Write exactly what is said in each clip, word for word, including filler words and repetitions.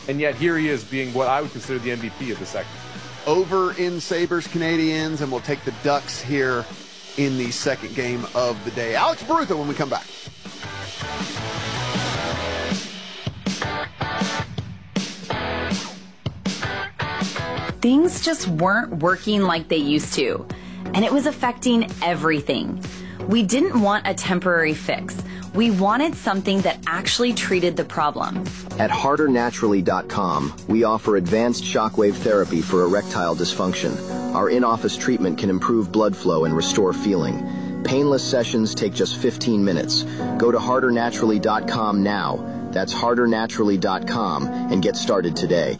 and yet here he is being what I would consider the M V P of the second. Over in Sabres Canadiens, and we'll take the Ducks here in the second game of the day. Alex Barutha when we come back. Things just weren't working like they used to, and it was affecting everything. We didn't want a temporary fix. We wanted something that actually treated the problem. At harder naturally dot com, we offer advanced shockwave therapy for erectile dysfunction. Our in-office treatment can improve blood flow and restore feeling. Painless sessions take just fifteen minutes. Go to harder naturally dot com now. That's harder naturally dot com and get started today.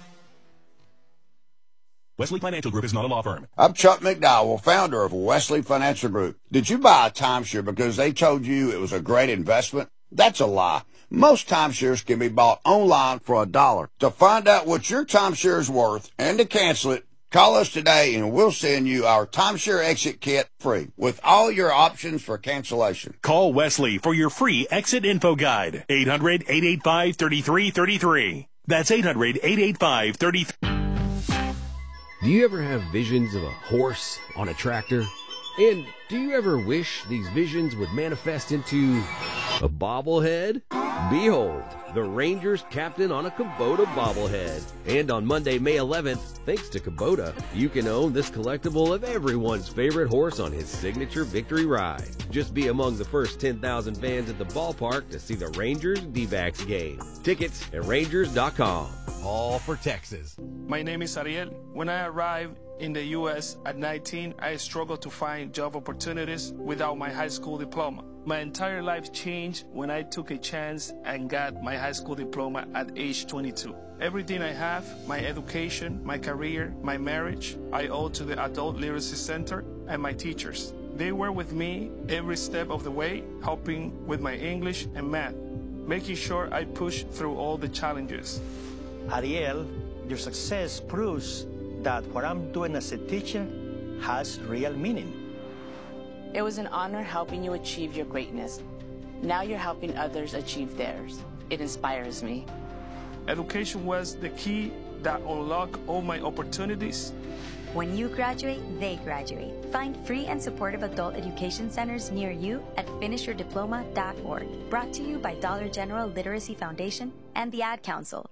Wesley Financial Group is not a law firm. I'm Chuck McDowell, founder of Wesley Financial Group. Did you buy a timeshare because they told you it was a great investment? That's a lie. Most timeshares can be bought online for a dollar. To find out what your timeshare is worth and to cancel it, call us today and we'll send you our timeshare exit kit free with all your options for cancellation. Call Wesley for your free exit info guide. eight hundred, eight eight five, three three three three. That's eight hundred, eight eight five, three three three three. Do you ever have visions of a horse on a tractor? And do you ever wish these visions would manifest into a bobblehead? Behold, the Rangers captain on a Kubota bobblehead. And on Monday, May eleventh, thanks to Kubota, you can own this collectible of everyone's favorite horse on his signature victory ride. Just be among the first ten thousand fans at the ballpark to see the Rangers D-backs game. Tickets at rangers dot com. All for Texas. My name is Ariel. When I arrived in the U S at nineteen, I struggled to find job opportunities without my high school diploma. My entire life changed when I took a chance and got my high school diploma at age twenty-two. Everything I have, my education, my career, my marriage, I owe to the Adult Literacy Center and my teachers. They were with me every step of the way, helping with my English and math, making sure I push through all the challenges. Ariel, your success proves that what I'm doing as a teacher has real meaning. It was an honor helping you achieve your greatness. Now you're helping others achieve theirs. It inspires me. Education was the key that unlocked all my opportunities. When you graduate, they graduate. Find free and supportive adult education centers near you at finish your diploma dot org. Brought to you by Dollar General Literacy Foundation and the Ad Council.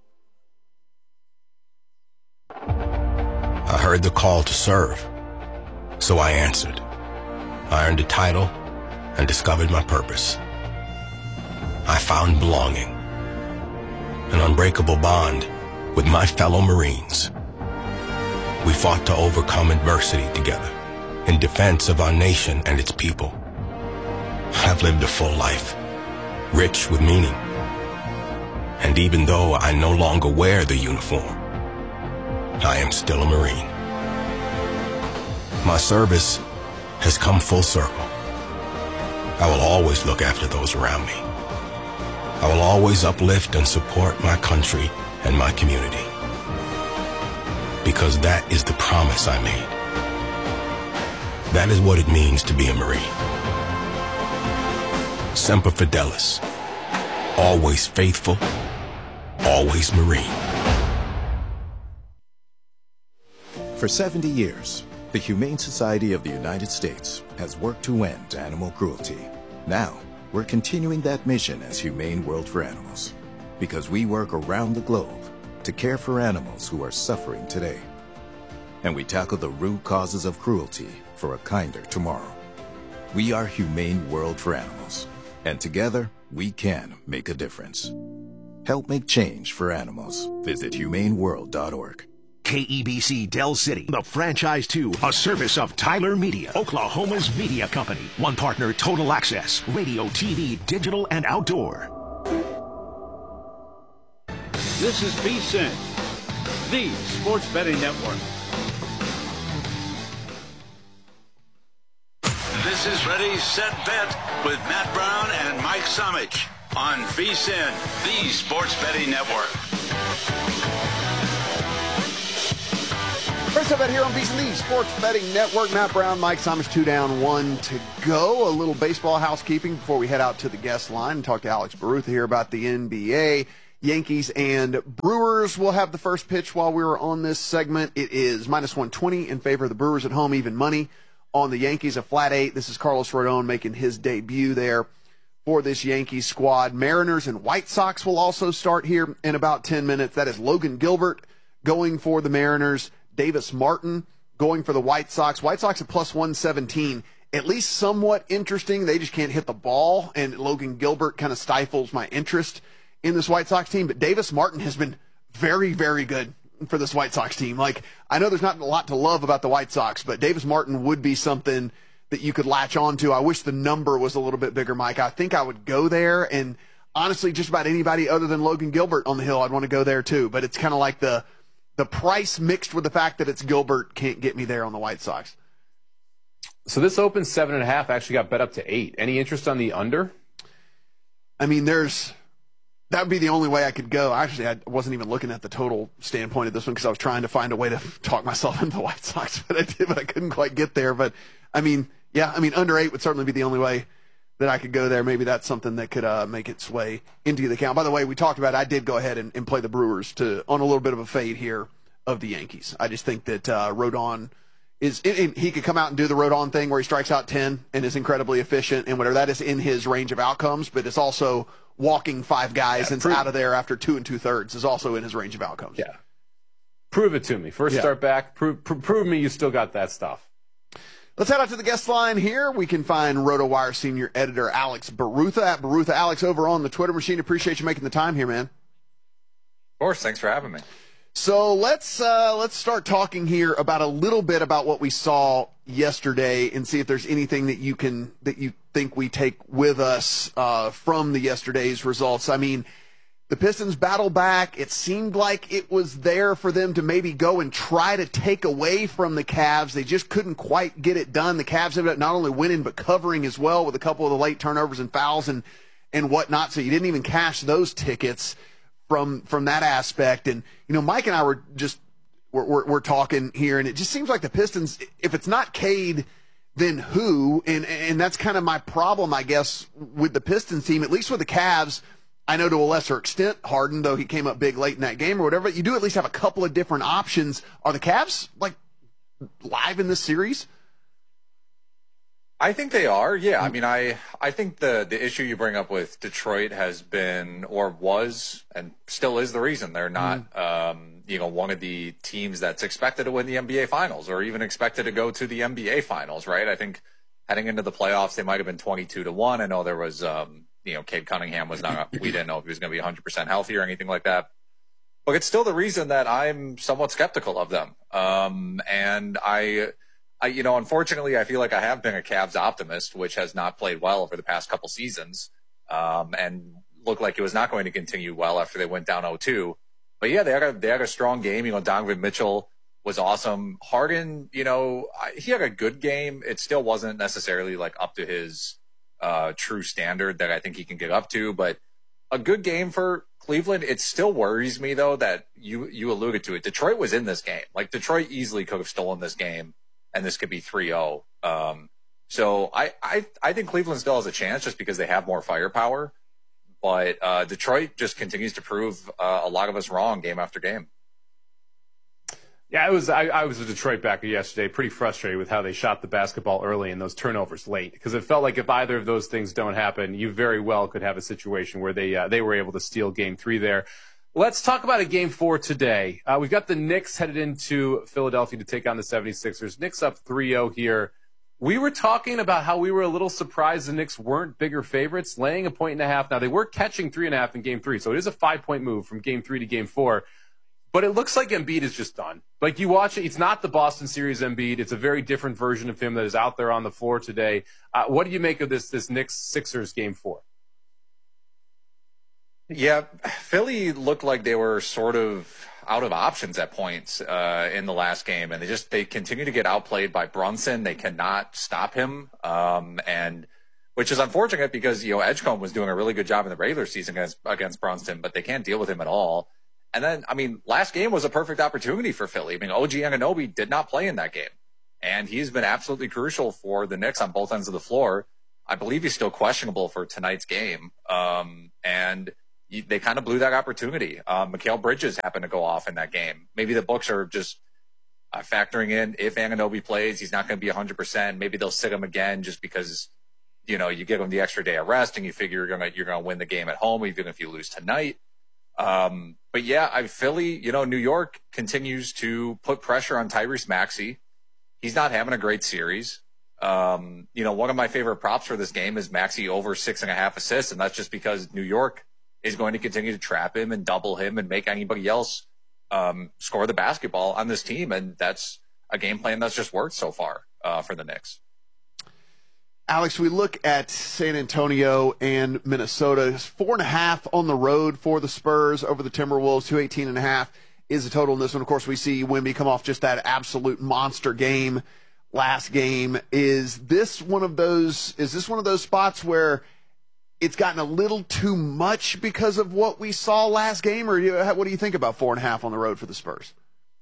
I heard the call to serve, so I answered. I earned a title and discovered my purpose. I found belonging, an unbreakable bond with my fellow Marines. We fought to overcome adversity together in defense of our nation and its people. I've lived a full life, rich with meaning. And even though I no longer wear the uniform, I am still a Marine. My service has come full circle. I will always look after those around me. I will always uplift and support my country and my community. Because that is the promise I made. That is what it means to be a Marine. Semper Fidelis. Always faithful, always Marine. For seventy years, the Humane Society of the United States has worked to end animal cruelty. Now, we're continuing that mission as Humane World for Animals, because we work around the globe to care for animals who are suffering today. And we tackle the root causes of cruelty for a kinder tomorrow. We are Humane World for Animals, and together we can make a difference. Help make change for animals. Visit humane world dot org. K E B C Del City, the franchise to a service of Tyler Media, Oklahoma's media company. One partner, Total Access, radio, T V, digital, and outdoor. This is VSiN, the Sports Betting Network. This is Ready, Set, Bet with Matt Brown and Mike Somich on VSiN, the Sports Betting Network. First up here on VSiN, the Sports Betting Network. Matt Brown, Mike Somich, two down, one to go. A little baseball housekeeping before we head out to the guest line and talk to Alex Barutha here about the N B A. Yankees and Brewers will have the first pitch while we were on this segment. It is minus one twenty in favor of the Brewers at home, even money on the Yankees, a flat eight. This is Carlos Rodon making his debut there for this Yankees squad. Mariners and White Sox will also start here in about ten minutes. That is Logan Gilbert going for the Mariners, Davis Martin going for the White Sox. White Sox at plus one seventeen. At least somewhat interesting. They just can't hit the ball, and Logan Gilbert kind of stifles my interest in this White Sox team. But Davis Martin has been very, very good for this White Sox team. Like, I know there's not a lot to love about the White Sox, but Davis Martin would be something that you could latch on to. I wish the number was a little bit bigger, Mike. I think I would go there, and honestly, just about anybody other than Logan Gilbert on the hill, I'd want to go there too. But it's kind of like the the price mixed with the fact that it's Gilbert can't get me there on the White Sox. So this open seven and a half actually got bet up to eight. Any interest on the under? I mean, there's that would be the only way I could go. Actually, I wasn't even looking at the total standpoint of this one because I was trying to find a way to talk myself into the White Sox, but I did, but I couldn't quite get there. But I mean, yeah, I mean, under eight would certainly be the only way that I could go there. Maybe that's something that could uh, make its way into the count. By the way, we talked about it. I did go ahead and, and play the Brewers to on a little bit of a fade here of the Yankees. I just think that uh, Rodon is – he could come out and do the Rodon thing where he strikes out ten and is incredibly efficient and whatever. That is in his range of outcomes, but it's also – walking five guys yeah, and prove, out of there after two and two thirds is also in his range of outcomes. Yeah. Prove it to me. First yeah. start back. Prove, prove, prove me you still got that stuff. Let's head out to the guest line here. We can find RotoWire senior editor Alex Barutha at Barutha. Alex, over on the Twitter machine. Appreciate you making the time here, man. Of course. Thanks for having me. So let's uh, let's start talking here about a little bit about what we saw yesterday and see if there's anything that you can that you think we take with us uh, from the yesterday's results. I mean, the Pistons battle back. It seemed like it was there for them to maybe go and try to take away from the Cavs. They just couldn't quite get it done. The Cavs ended up not only winning but covering as well with a couple of the late turnovers and fouls and and whatnot. So you didn't even cash those tickets from from that aspect. And you know, Mike and I were just we're, we're, we're talking here, and it just seems like the Pistons, if it's not Cade, then who? And and that's kind of my problem, I guess, with the Pistons team. At least with the Cavs, I know to a lesser extent Harden, though he came up big late in that game or whatever. But you do at least have a couple of different options. Are the Cavs like live in this series? I think they are, yeah. I mean, I I think the, the issue you bring up with Detroit has been, or was, and still is the reason they're not, mm. um, you know, one of the teams that's expected to win the N B A Finals or even expected to go to the N B A Finals, right? I think heading into the playoffs, they might have been twenty-two to one. I know there was, um, you know, Cade Cunningham was not, we didn't know if he was going to be one hundred percent healthy or anything like that. But it's still the reason that I'm somewhat skeptical of them. Um, and I... I, you know, unfortunately, I feel like I have been a Cavs optimist, which has not played well over the past couple seasons, um, and looked like it was not going to continue well after they went down oh two. But yeah, they had a they had a strong game. You know, Donovan Mitchell was awesome. Harden, you know, I, he had a good game. It still wasn't necessarily like up to his uh, true standard that I think he can get up to, but a good game for Cleveland. It still worries me though that you you alluded to it. Detroit was in this game. Like Detroit easily could have stolen this game. And this could be three oh. Um, so I, I, I think Cleveland still has a chance just because they have more firepower. But uh, Detroit just continues to prove uh, a lot of us wrong game after game. Yeah, I was I, I was a Detroit backer yesterday, pretty frustrated with how they shot the basketball early and those turnovers late. Because it felt like if either of those things don't happen, you very well could have a situation where they uh, they were able to steal game three there. Let's talk about a game four today. Uh, we've got the Knicks headed into Philadelphia to take on the seventy-sixers. Knicks up three oh here. We were talking about how we were a little surprised the Knicks weren't bigger favorites, laying a point and a half. Now, they were catching three and a half in game three, so it is a five-point move from game three to game four. But it looks like Embiid is just done. Like, you watch it, it's not the Boston series Embiid. It's a very different version of him that is out there on the floor today. Uh, what do you make of this, this Knicks-Sixers game four? Yeah, Philly looked like they were sort of out of options at points uh, in the last game, and they just they continue to get outplayed by Brunson. They cannot stop him, um, and which is unfortunate because you know Edgecombe was doing a really good job in the regular season against against Brunson, but they can't deal with him at all. And then, I mean, last game was a perfect opportunity for Philly. I mean, O G Anunoby did not play in that game, and he's been absolutely crucial for the Knicks on both ends of the floor. I believe he's still questionable for tonight's game, um, and you, they kind of blew that opportunity. Um, Mikal Bridges happened to go off in that game. Maybe the books are just uh, factoring in if Anunoby plays, he's not going to be one hundred percent. Maybe they'll sit him again just because, you know, you give him the extra day of rest and you figure you're going to you're going to win the game at home, even if you lose tonight. Um, but yeah, I Philly, you know, New York continues to put pressure on Tyrese Maxey. He's not having a great series. Um, you know, one of my favorite props for this game is Maxey over six and a half assists, and that's just because New York is going to continue to trap him and double him and make anybody else um, score the basketball on this team, and that's a game plan that's just worked so far uh, for the Knicks. Alex, we look at San Antonio and Minnesota. Four and a half on the road for the Spurs over the Timberwolves. two eighteen and a half is the total in this one. Of course, we see Wemby come off just that absolute monster game last game. Is this one of those? Is this one of those spots where it's gotten a little too much because of what we saw last game, or what do you think about four and a half on the road for the Spurs?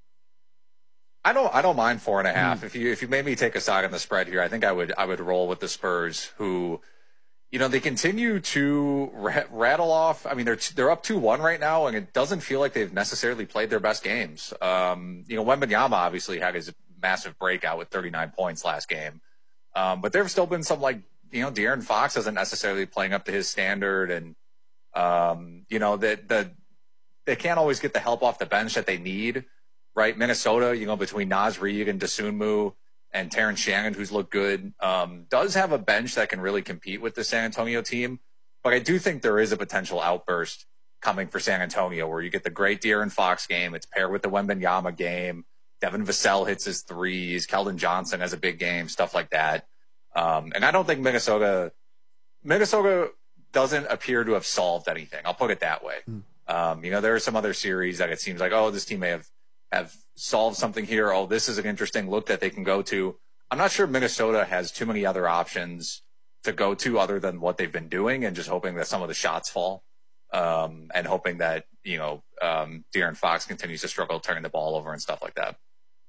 I don't. I don't mind four and a half. Mm. If you if you made me take a side on the spread here, I think I would. I would roll with the Spurs, who, you know, they continue to ra- rattle off. I mean, they're they're up two one right now, and it doesn't feel like they've necessarily played their best games. Um, you know, Wembanyama obviously had his massive breakout with thirty-nine points last game, um, but there have still been some, like, you know, De'Aaron Fox isn't necessarily playing up to his standard, and um, you know that the they can't always get the help off the bench that they need. Right, Minnesota, you know, between Naz Reid and Dosunmu and Terrence Shannon, who's looked good, um, does have a bench that can really compete with the San Antonio team. But I do think there is a potential outburst coming for San Antonio, where you get the great De'Aaron Fox game. It's paired with the Wembanyama game. Devin Vassell hits his threes. Keldon Johnson has a big game, stuff like that. Um, and I don't think Minnesota, Minnesota doesn't appear to have solved anything. I'll put it that way. Mm. Um, you know, there are some other series that it seems like, oh, this team may have have solved something here. Oh, this is an interesting look that they can go to. I'm not sure Minnesota has too many other options to go to other than what they've been doing, and just hoping that some of the shots fall, um, and hoping that, you know, um, De'Aaron Fox continues to struggle turning the ball over and stuff like that.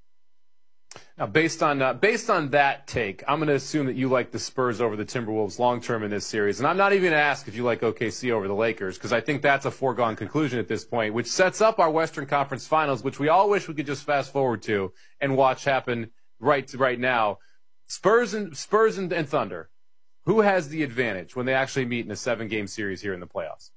Now, based on uh, based on that take, I'm going to assume that you like the Spurs over the Timberwolves long term in this series, and I'm not even going to ask if you like O K C over the Lakers, because I think that's a foregone conclusion at this point, which sets up our Western Conference Finals, which we all wish we could just fast forward to and watch happen right right now. Spurs and Spurs and, and Thunder, who has the advantage when they actually meet in a seven game series here in the playoffs?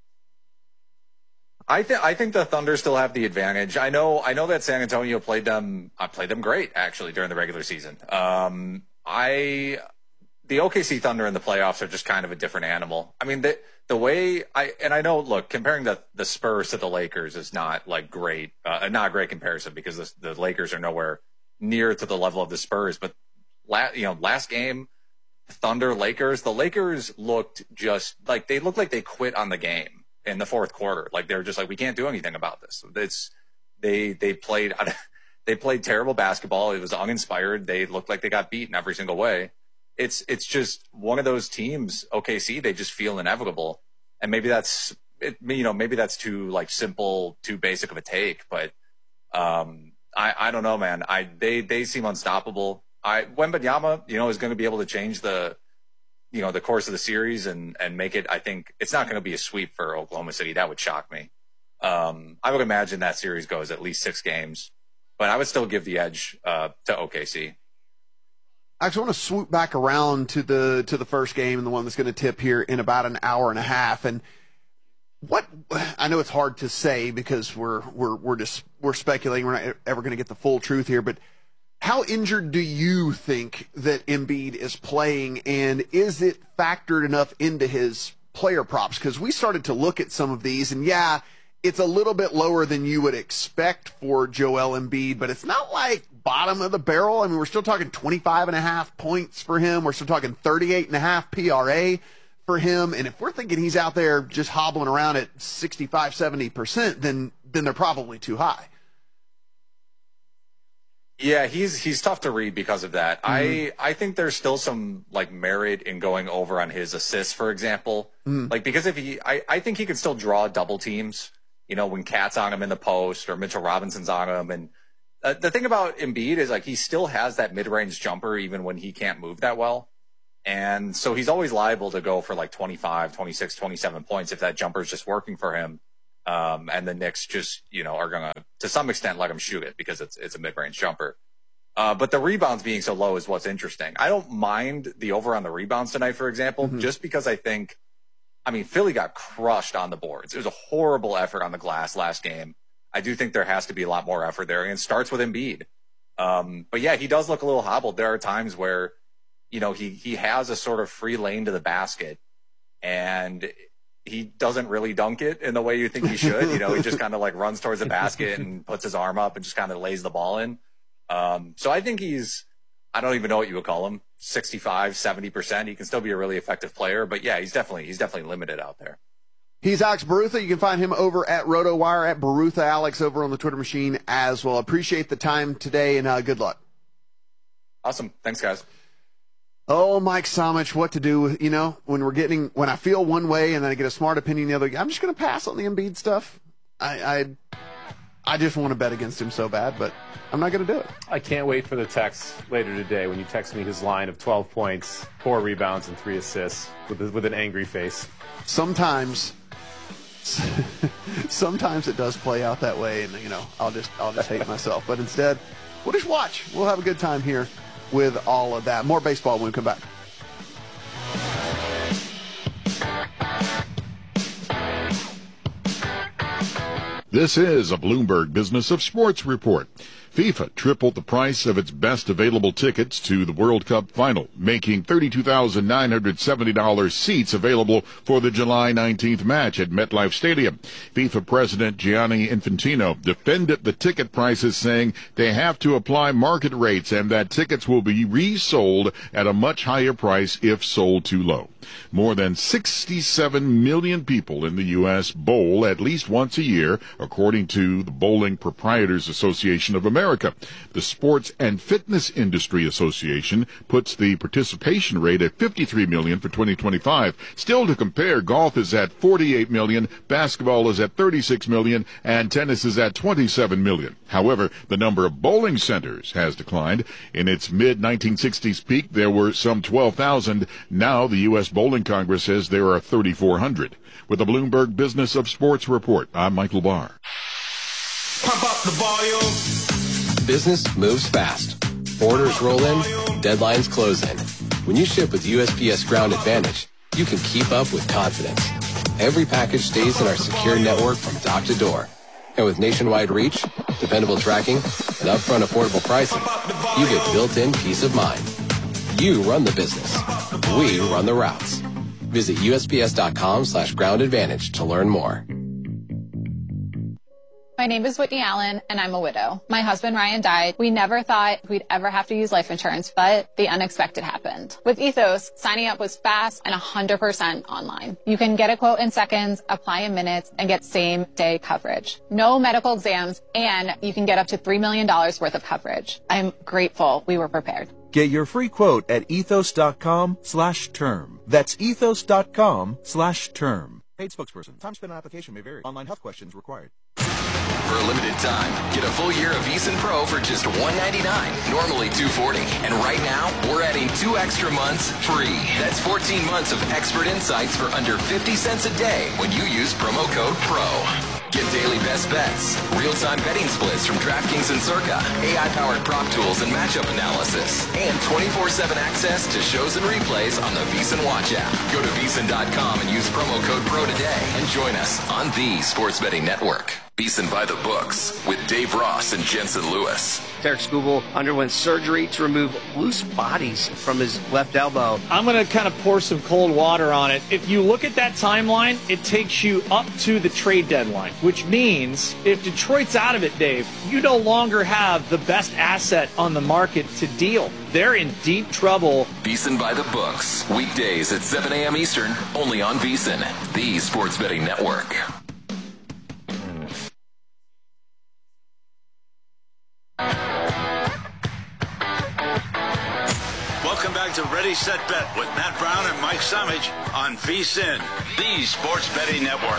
I think I think the Thunder still have the advantage. I know I know that San Antonio played them I played them great actually during the regular season. Um, I the O K C Thunder in the playoffs are just kind of a different animal. I mean, the the way I and I know, look, comparing the the Spurs to the Lakers is not like great, uh, not a great comparison, because the, the Lakers are nowhere near to the level of the Spurs. But last you know last game, Thunder Lakers, the Lakers looked just like they looked like they quit on the game in the fourth quarter. Like, they're just like, we can't do anything about this. It's they they played they played terrible basketball. It was uninspired. They looked like they got beaten every single way. It's it's just one of those teams, O K C, they just feel inevitable. And maybe that's it, you know maybe that's too like simple, too basic of a take. But um, I I don't know, man. I they they seem unstoppable. I Wembanyama, you know, is going to be able to change the. you know, the course of the series and, and make it, I think it's not going to be a sweep for Oklahoma City. That would shock me. Um, I would imagine that series goes at least six games, but I would still give the edge uh, to O K C. I just want to swoop back around to the to the first game, and the one that's going to tip here in about an hour and a half. And what I know it's hard to say because we're we're we're just we're speculating. We're not ever going to get the full truth here, but how injured do you think that Embiid is playing, and is it factored enough into his player props? Because we started to look at some of these, and yeah, it's a little bit lower than you would expect for Joel Embiid, but it's not like bottom of the barrel. I mean, we're still talking twenty-five and a half points for him. We're still talking thirty-eight and a half P R A for him. And if we're thinking he's out there just hobbling around at sixty-five, seventy percent, then, then they're probably too high. Yeah, he's he's tough to read because of that. Mm-hmm. I I think there's still some like merit in going over on his assists, for example. Mm-hmm. Like, because if he, I, I think he could still draw double teams. You know, when Cat's on him in the post or Mitchell Robinson's on him. And uh, the thing about Embiid is, like, he still has that mid-range jumper even when he can't move that well. And so he's always liable to go for like twenty-five, twenty-six, twenty-seven points if that jumper is just working for him. Um, and the Knicks just, you know, are going to, to some extent, let him shoot it because it's it's a mid-range jumper. Uh, but the rebounds being so low is what's interesting. I don't mind the over on the rebounds tonight, for example, mm-hmm. just because I think, I mean, Philly got crushed on the boards. It was a horrible effort on the glass last game. I do think there has to be a lot more effort there, and it starts with Embiid. Um, but yeah, he does look a little hobbled. There are times where, you know, he, he has a sort of free lane to the basket, and he doesn't really dunk it in the way you think he should. You know, he just kind of like runs towards the basket and puts his arm up and just kind of lays the ball in. Um, so I think he's, I don't even know what you would call him, sixty-five, seventy percent. He can still be a really effective player, but yeah, he's definitely, he's definitely limited out there. He's Alex Barutha. You can find him over at RotoWire, at Barutha Alex over on the Twitter machine as well. Appreciate the time today, and uh, good luck. Awesome. Thanks, guys. Oh, Mike Somich, what to do, you know, when we're getting, when I feel one way and then I get a smart opinion the other, I'm just going to pass on the Embiid stuff. I, I, I just want to bet against him so bad, but I'm not going to do it. I can't wait for the text later today when you text me his line of twelve points, four rebounds, and three assists with, with an angry face. Sometimes, sometimes it does play out that way, and, you know, I'll just, I'll just hate myself. But instead, we'll just watch. We'll have a good time here with all of that. More baseball when we come back. This is a Bloomberg Business of Sports report. FIFA tripled the price of its best available tickets to the World Cup final, making thirty-two thousand nine hundred seventy dollars seats available for the July nineteenth match at MetLife Stadium. FIFA President Gianni Infantino defended the ticket prices, saying they have to apply market rates and that tickets will be resold at a much higher price if sold too low. More than sixty-seven million people in the U S bowl at least once a year, according to the Bowling Proprietors Association of America. The Sports and Fitness Industry Association puts the participation rate at fifty-three million for twenty twenty-five. Still to compare, golf is at forty-eight million, basketball is at thirty-six million, and tennis is at twenty-seven million. However, the number of bowling centers has declined. In its mid nineteen sixties peak, there were some twelve thousand. Now the U S Bowling Congress says there are thirty-four hundred. With the Bloomberg Business of Sports report, I'm Michael Barr. Pump up the volume. Business moves fast. Orders roll in, deadlines close in. When you ship with U S P S Ground Advantage, you can keep up with confidence. Every package stays in our secure network from dock to door. And with nationwide reach, dependable tracking, and upfront affordable pricing, you get built-in peace of mind. You run the business. We run the routes. Visit U S P S dot com slash ground advantage to learn more. My name is Whitney Allen, and I'm a widow. My husband, Ryan, died. We never thought we'd ever have to use life insurance, but the unexpected happened. With Ethos, signing up was fast and one hundred percent online. You can get a quote in seconds, apply in minutes, and get same-day coverage. No medical exams, and you can get up to three million dollars worth of coverage. I'm grateful we were prepared. Get your free quote at ethos dot com slash term. That's ethos dot com slash term. Paid spokesperson. Time spent on application may vary. Online health questions required. For a limited time, get a full year of VEASAN Pro for just one ninety-nine, normally two forty. And right now, we're adding two extra months free. That's fourteen months of expert insights for under fifty cents a day when you use promo code PRO. Get daily best bets, real-time betting splits from DraftKings and Circa, A I-powered prop tools and matchup analysis, and twenty-four seven access to shows and replays on the VEASAN Watch app. Go to VEASAN dot com and use promo code PRO today and join us on the Sports Betting Network. VEASAN by the books with Dave Ross and Jensen Lewis. Tarik Skubal underwent surgery to remove loose bodies from his left elbow. I'm going to kind of pour some cold water on it. If you look at that timeline, it takes you up to the trade deadline, which means if Detroit's out of it, Dave, you no longer have the best asset on the market to deal. They're in deep trouble. VEASAN by the books, weekdays at seven a.m. Eastern, only on VEASAN, the Sports Betting Network. Welcome back to Ready, Set, Bet with Matt Brown and Mike Somich on VEASAN, the Sports Betting Network.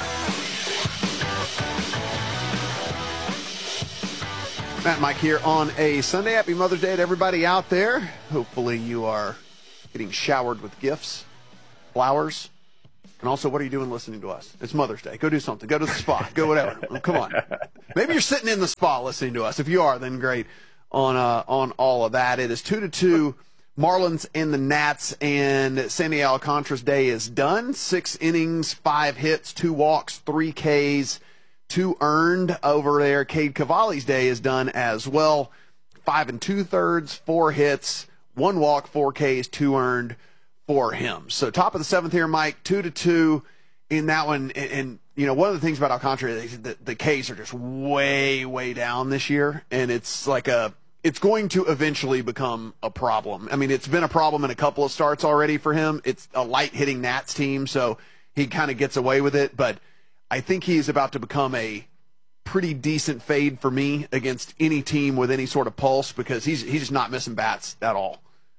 Matt and Mike here on a Sunday. Happy Mother's Day to everybody out there. Hopefully you are getting showered with gifts, flowers. And also, what are you doing listening to us? It's Mother's Day. Go do something. Go to the spa. Go whatever. Well, come on. Maybe you're sitting in the spa listening to us. If you are, then great on uh, on all of that. It is two to two, Marlins and the Nats, and Sandy Alcantara's day is done. Six innings, five hits, two walks, three Ks, two earned over there. Cade Cavalli's day is done as well. Five and two-thirds, four hits, one walk, four Ks, two earned for him. So top of the seventh here, Mike, two to two in that one. And, and you know, one of the things about Alcantara is that the Ks are just way, way down this year. And it's like a, it's going to eventually become a problem. I mean, it's been a problem in a couple of starts already for him. It's a light hitting Nats team, so he kind of gets away with it. But I think he's about to become a pretty decent fade for me against any team with any sort of pulse, because he's, he's just not missing bats at all.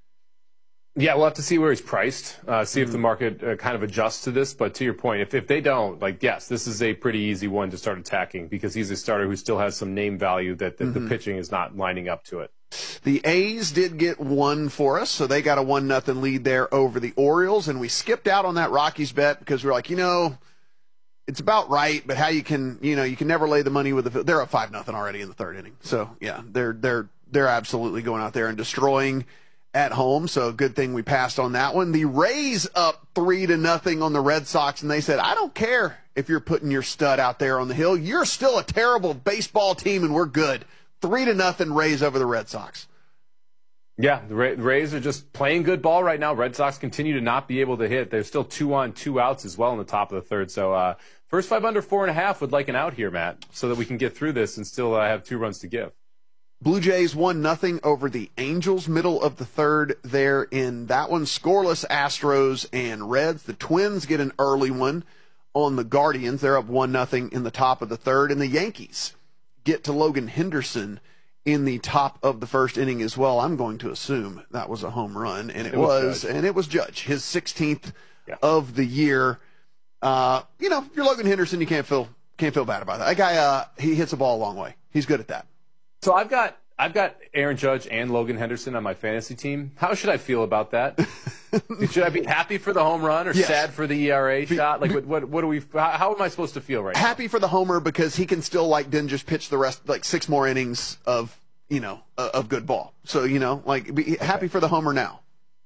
Yeah, we'll have to see where he's priced, uh, see if the market uh, kind of adjusts to this. But to your point, if, if they don't, like, yes, this is a pretty easy one to start attacking, because he's a starter who still has some name value that, that mm-hmm. the pitching is not lining up to it. The A's did get one for us, so they got a one nothing lead there over the Orioles, and we skipped out on that Rockies bet because we we're like, you know, it's about right, but how you can, you know, you can never lay the money with the. They're up five nothing already in the third inning, so yeah, they're they're they're absolutely going out there and destroying at home, so good thing we passed on that one. The Rays up three to nothing on the Red Sox, and they said, I don't care if you're putting your stud out there on the hill. You're still a terrible baseball team, and we're good. Three to nothing Rays over the Red Sox. Yeah, the Rays are just playing good ball right now. Red Sox continue to not be able to hit. They're still two on, two outs as well in the top of the third. So uh, first five under four and a half would like an out here, Matt, so that we can get through this and still uh, have two runs to give. Blue Jays one nothing over the Angels, middle of the third there in that one. Scoreless Astros and Reds. The Twins get an early one on the Guardians. They're up one nothing in the top of the third. And the Yankees get to Logan Henderson in the top of the first inning as well. I'm going to assume that was a home run, and it, it was, was and it was Judge, his sixteenth yeah. of the year. Uh, you know, if you're Logan Henderson, you can't feel can't feel bad about that. That guy, uh, he hits the ball a long way. He's good at that. So I've got I've got Aaron Judge and Logan Henderson on my fantasy team. How should I feel about that? Should I be happy for the home run or yes. sad for the E R A be, shot? Like, what, what, what do we? How am I supposed to feel right happy now? Happy for the homer because he can still like then just pitch the rest like six more innings of you know uh, of good ball. So you know like be happy okay. for the homer now.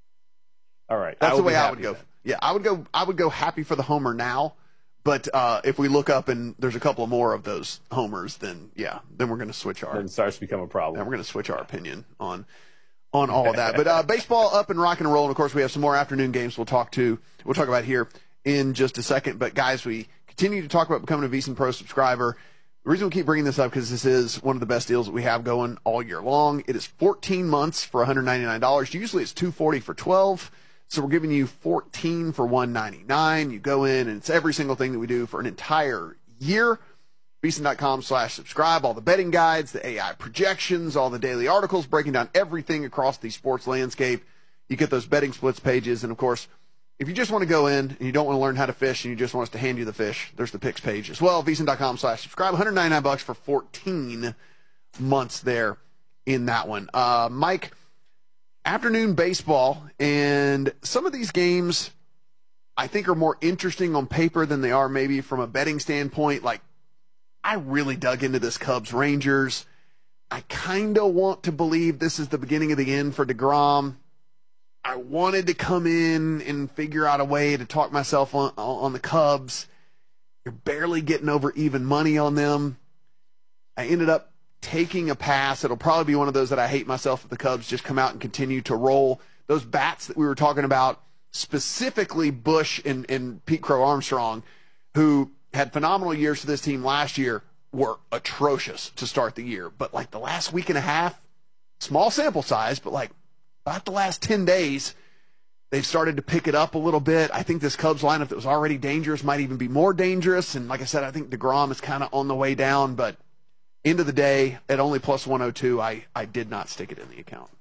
All right, that's the way I would go. Then. Yeah, I would go. I would go happy for the homer now. But uh, if we look up and there's a couple more of those homers, then yeah, then we're going to switch our. Then it starts to become a problem. Then we're going to switch our opinion on on all of that. But uh, baseball up and rocking and rolling. Of course, we have some more afternoon games we'll talk to. We'll talk about here in just a second. But guys, we continue to talk about becoming a VSiN Pro subscriber. The reason we keep bringing this up because this is one of the best deals that we have going all year long. It is fourteen months for one hundred ninety-nine dollars. Usually it's two hundred forty dollars for twelve. So we're giving you fourteen for one hundred ninety-nine dollars. You go in, and it's every single thing that we do for an entire year. VSiN.com slash subscribe. All the betting guides, the A I projections, all the daily articles breaking down everything across the sports landscape. You get those betting splits pages. And, of course, if you just want to go in and you don't want to learn how to fish and you just want us to hand you the fish, there's the picks page as well. VSiN.com slash subscribe. one hundred ninety-nine bucks for fourteen months there in that one. Uh, Mike, afternoon baseball, and some of these games I think are more interesting on paper than they are maybe from a betting standpoint. Like, I really dug into this Cubs Rangers. I kind of want to believe this is the beginning of the end for DeGrom. I wanted to come in and figure out a way to talk myself on, on the Cubs. You're barely getting over even money on them. I ended up taking a pass. It'll probably be one of those that I hate myself if the Cubs just come out and continue to roll. Those bats that we were talking about, specifically Bush and, and Pete Crow Armstrong, who had phenomenal years for this team last year, were atrocious to start the year. But like the last week and a half, small sample size, but like about the last ten days, they've started to pick it up a little bit. I think this Cubs lineup that was already dangerous might even be more dangerous. And like I said, I think DeGrom is kind of on the way down, but end of the day, at only plus one oh two, I, I did not stick it in the account.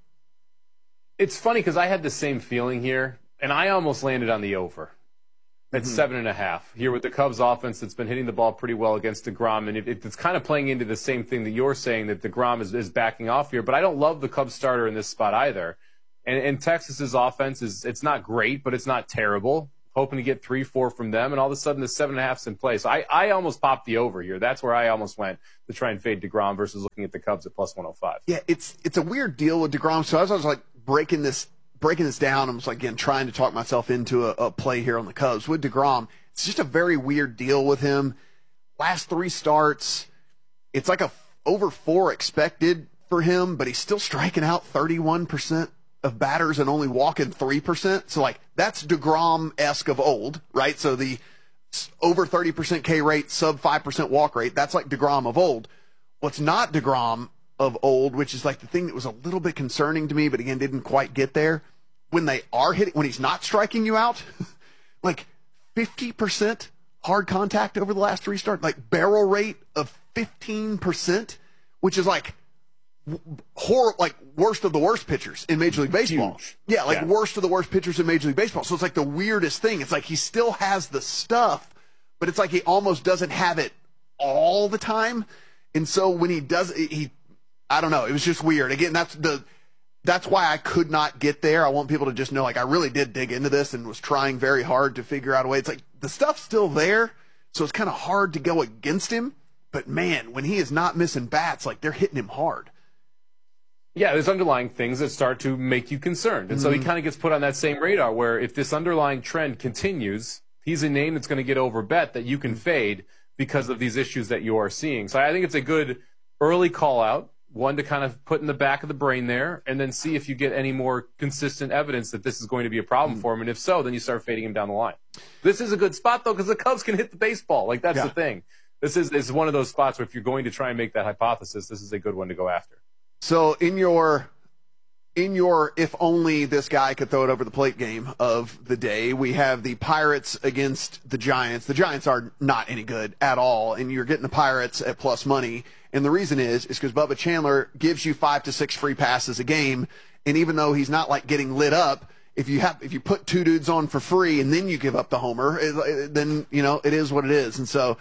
It's funny because I had the same feeling here, and I almost landed on the over at mm-hmm. seven and a half here with the Cubs offense that's been hitting the ball pretty well against DeGrom, and it, it's kind of playing into the same thing that you're saying, that DeGrom is, is backing off here. But I don't love the Cubs starter in this spot either. And, and Texas's offense is it's not great, but it's not terrible. Hoping to get three, four from them, and all of a sudden the seven and a half's in place. So I, I almost popped the over here. That's where I almost went to try and fade DeGrom versus looking at the Cubs at plus one oh five. Yeah, it's it's a weird deal with DeGrom. So as I was like breaking this breaking this down, I was like again trying to talk myself into a, a play here on the Cubs with DeGrom. It's just a very weird deal with him. Last three starts, it's like a over four expected for him, but he's still striking out thirty-one percent of batters and only walking three percent. So like that's DeGrom-esque of old, right? So the over thirty percent K rate, sub five percent walk rate, that's like DeGrom of old. What's not DeGrom of old, which is like the thing that was a little bit concerning to me, but again, didn't quite get there. When they are hitting, when he's not striking you out, like fifty percent hard contact over the last three starts, like barrel rate of fifteen percent, which is like horror, like worst of the worst pitchers in Major League Baseball. Huge. Yeah, like yeah. worst of the worst pitchers in Major League Baseball. So it's like the weirdest thing. It's like he still has the stuff, but it's like he almost doesn't have it all the time. And so when he does, he, I don't know, it was just weird. Again, that's the, that's why I could not get there. I want people to just know, like, I really did dig into this and was trying very hard to figure out a way. It's like the stuff's still there, so it's kind of hard to go against him. But man, when he is not missing bats, like they're hitting him hard. Yeah, there's underlying things that start to make you concerned. And mm-hmm. so he kind of gets put on that same radar where if this underlying trend continues, he's a name that's going to get overbet that you can fade because of these issues that you are seeing. So I think it's a good early call out, one to kind of put in the back of the brain there, and then see if you get any more consistent evidence that this is going to be a problem mm-hmm. for him. And if so, then you start fading him down the line. This is a good spot, though, because the Cubs can hit the baseball. Like, that's yeah. the thing. This is, is one of those spots where if you're going to try and make that hypothesis, this is a good one to go after. So in your in your if only this guy could throw it over the plate game of the day, we have the Pirates against the Giants. The Giants are not any good at all, and you're getting the Pirates at plus money. And the reason is is because Bubba Chandler gives you five to six free passes a game, and even though he's not like getting lit up, if you have if you put two dudes on for free and then you give up the homer, it, then you know it is what it is. And so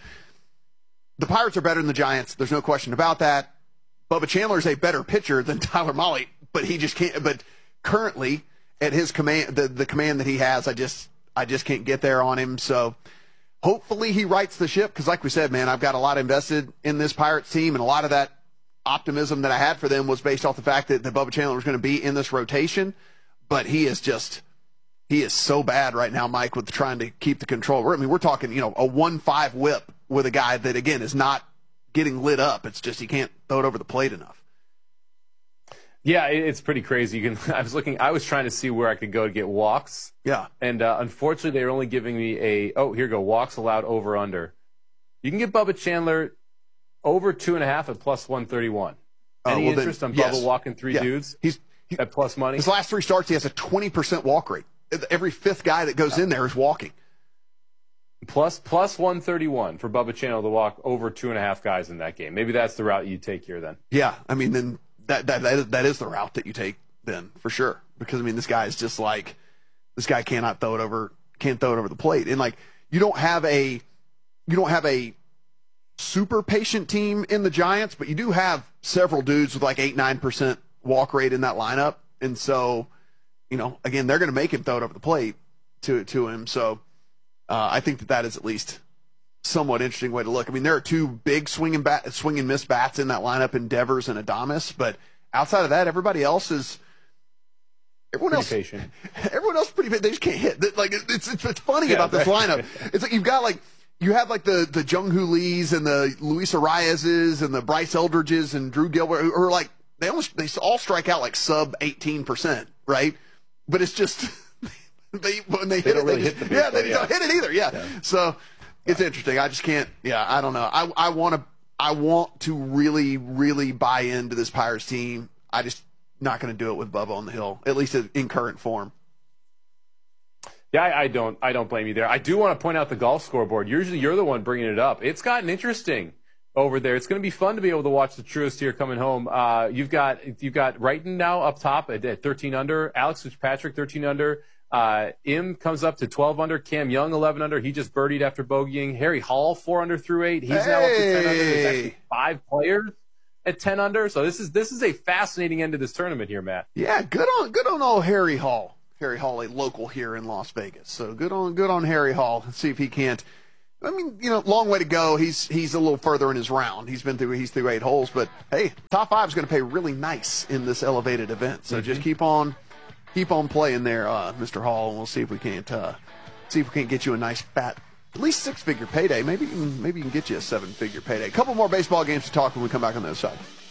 the Pirates are better than the Giants. There's no question about that. Bubba Chandler is a better pitcher than Tyler Mahle, but he just can't. But currently, at his command, the, the command that he has, I just I just can't get there on him. So hopefully he rights the ship because, like we said, man, I've got a lot invested in this Pirates team, and a lot of that optimism that I had for them was based off the fact that, that Bubba Chandler was going to be in this rotation. But he is just he is so bad right now, Mike, with trying to keep the control. I mean, we're talking you know a one five whip with a guy that again is not getting lit up. It's just he can't throw it over the plate enough. Yeah, it's pretty crazy. You can. I was looking. I was trying to see where I could go to get walks. Yeah. And uh, unfortunately, they're only giving me a. Oh, here you go. Walks allowed over under. You can get Bubba Chandler over two and a half at plus one thirty one. Any uh, well, interest then, on yes. Bubba walking three yeah. dudes? He's he, at plus money. His last three starts, he has a twenty percent walk rate. Every fifth guy that goes yeah. in there is walking. Plus plus one thirty one for Bubba Chandler to walk over two and a half guys in that game. Maybe that's the route you take here then. Yeah, I mean then that that that is, that is the route that you take then for sure. Because I mean this guy is just like this guy cannot throw it over can't throw it over the plate. And like you don't have a you don't have a super patient team in the Giants, but you do have several dudes with like eight nine percent walk rate in that lineup. And so, you know, again they're going to make him throw it over the plate to to him. So. Uh, I think that that is at least somewhat interesting way to look. I mean, there are two big swing and, bat, swing and miss bats in that lineup in Devers and Adames, but outside of that, everybody else is everyone pretty else. Patient. Everyone else is pretty patient. They just can't hit. Like it's it's, it's funny yeah, about this right. lineup. It's like you've got like you have like the the Jung-Hoo Lees and the Luis Ariases and the Bryce Eldridges and Drew Gilbert who are like they almost they all strike out like sub eighteen percent, right? But it's just. They when they, they hit don't it, really they hit just, the yeah, they yeah. don't hit it either. Yeah, yeah. so it's interesting. I just can't. Yeah, I don't know. I I want to I want to really really buy into this Pirates team. I just not going to do it with Bubba on the hill, at least in current form. Yeah, I, I don't I don't blame you there. I do want to point out the golf scoreboard. Usually you're the one bringing it up. It's gotten interesting over there. It's going to be fun to be able to watch the Truist here coming home. Uh, you've got you've got Wrighton now up top at, at thirteen under. Alex Fitzpatrick thirteen under. Uh, Im comes up to twelve under. Cam Young eleven under. He just birdied after bogeying. Harry Hall four under through eight. He's hey. now up to ten under. There's actually five players at ten under. So this is this is a fascinating end to this tournament here, Matt. Yeah, good on good on old Harry Hall. Harry Hall, a local here in Las Vegas. So good on good on Harry Hall. Let's see if he can't. I mean, you know, long way to go. He's he's a little further in his round. He's been through he's through eight holes, but hey, top five is going to pay really nice in this elevated event. So mm-hmm. just keep on keep on playing there, uh, Mister Hall, and we'll see if we can't uh, see if we can't get you a nice fat, at least six figure payday. Maybe maybe you can get you a seven figure payday. A couple more baseball games to talk when we come back on the other side.